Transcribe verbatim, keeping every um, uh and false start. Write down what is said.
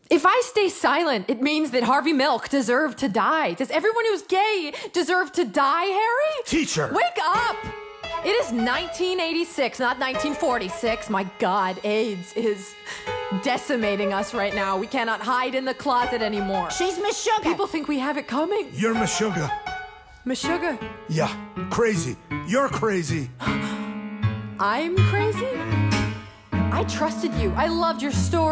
If I stay silent, it means that Harvey Milk deserved to die. Does everyone who's gay deserve to die, Harry? Teacher! Wake up! It is nineteen eighty-six, not nineteen forty-six. My God, AIDS is decimating us right now. We cannot hide in the closet anymore. She's Miss Sugar. People think we have it coming. You're Meshuggah. Meshuggah, Yeah, crazy. You're crazy. I'm crazy? I trusted you. I loved your story.